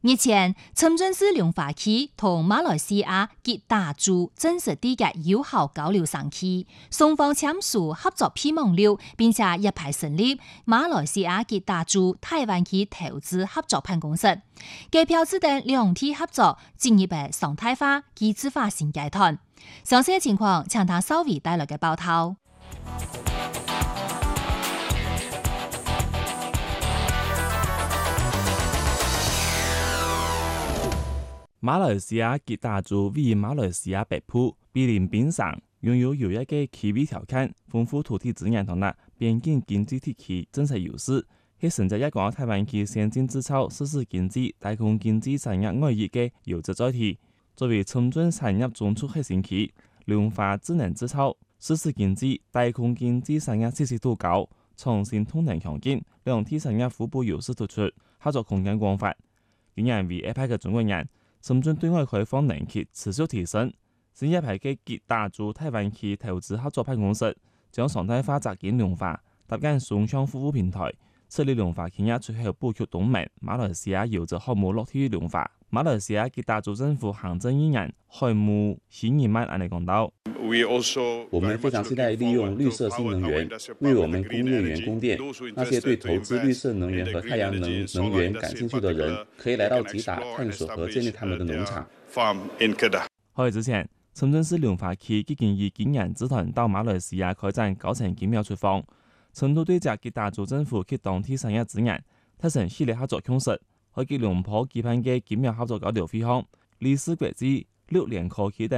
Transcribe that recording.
日前，深圳市龍華區同馬來西亞吉打州正式締結友好交流商議，雙方簽署合作備忘錄，並且一齊成立馬來西亞吉打州台灣區投資合作辦公室，計標誌着兩地合作進一步常態化、機制化新階段。詳細情況，請聽稍微帶來嘅報道。 馬來西亞吉打州位於馬來西亞北部，毗鄰檳城，擁有優越嘅地理條件、豐富土地資源同埋邊境經濟體系政策優勢，係承接一個台灣區先進製造、實施經濟、大空經濟產業外溢嘅優質載體。作為深圳產業中樞核心區，龍華智能製造、實施經濟、大空經濟產業支持度高，創新動能強勁，兩地產業互補優勢突出，合作空間廣泛。今年為一派嘅中國人。深圳對外開放能力持續提升，新一批嘅吉打州台灣區投資合作辦公室將常態化扎根龍華，搭建雙向服務平台，設立龍華企業出口布局東盟馬來西亞優質項目落地於龍華。馬來西亞吉打州政府行政議員海姆希爾曼安尼講到： 我們非常期待利用綠色新能源為我們工業園供電。那些對投資綠色能源和太陽能源感興趣的人，可以來到吉打探索和建立他們的農場。 開之前，深圳市龍華區已經以建言集團到馬來西亞開展高層經貿出訪，成都對接吉打州政府及當地產業資源，達成系列合作共識。喺吉隆坡舉辦嘅經貿合作交流會上，理事國際、6年科技等